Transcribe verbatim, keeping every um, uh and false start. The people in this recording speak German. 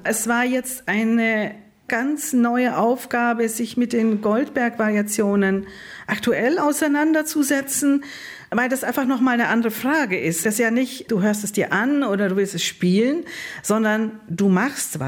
Es war jetzt eine ganz neue Aufgabe, sich mit den Goldberg-Variationen aktuell auseinanderzusetzen, weil das einfach nochmal eine andere Frage ist. Das ist ja nicht, du hörst es dir an oder du willst es spielen, sondern du machst was.